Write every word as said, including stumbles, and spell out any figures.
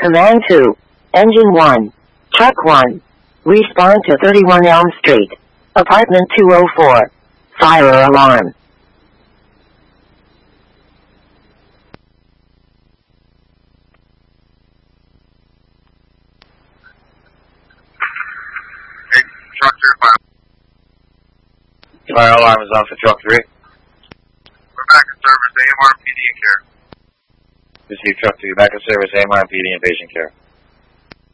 Command two. Engine one. Truck one. Respond to thirty-one Elm Street. Apartment two oh four. Fire alarm. Hey, truck three, fire. Fire alarm is on for truck three. We're back in service. A M R P D in care. Receive truck three, back in service, A M R P D and patient care.